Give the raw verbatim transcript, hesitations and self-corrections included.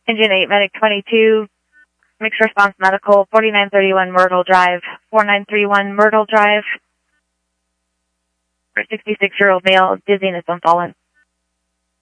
Engine eight, Medic twenty-two, Mixed Response Medical, forty-nine thirty-one Myrtle Drive, forty-nine thirty-one Myrtle Drive, for a sixty-six-year-old male, dizziness, unfallen.